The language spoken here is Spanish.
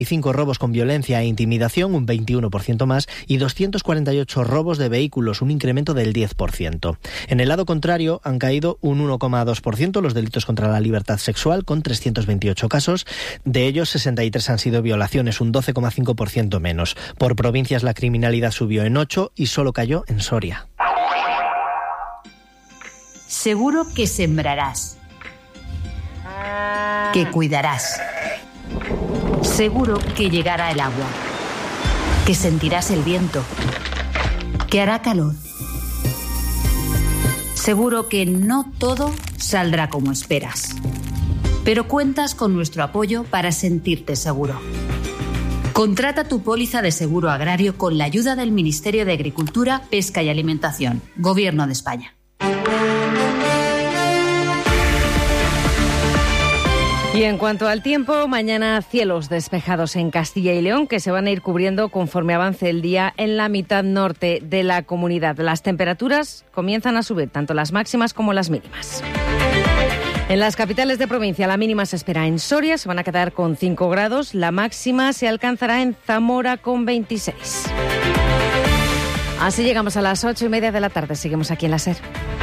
5 robos con violencia e intimidación, un 21% más, y 248 robos de vehículos, un incremento del 10%. En el lado contrario, han caído un 1,2% los delitos contra la libertad sexual, con 328 casos. De ellos, 63 han sido violaciones, un 12,5% menos. Por provincias, la criminalidad subió en 8 y solo cayó en Soria. Seguro que sembrarás, que cuidarás. Seguro que llegará el agua, que sentirás el viento, que hará calor. Seguro que no todo saldrá como esperas, pero cuentas con nuestro apoyo para sentirte seguro. Contrata tu póliza de seguro agrario con la ayuda del Ministerio de Agricultura, Pesca y Alimentación, Gobierno de España. Y en cuanto al tiempo, mañana cielos despejados en Castilla y León, que se van a ir cubriendo conforme avance el día en la mitad norte de la comunidad. Las temperaturas comienzan a subir, tanto las máximas como las mínimas. En las capitales de provincia, la mínima se espera en Soria, se van a quedar con 5 grados, la máxima se alcanzará en Zamora con 26. Así llegamos a las 8:30 de la tarde, seguimos aquí en la SER.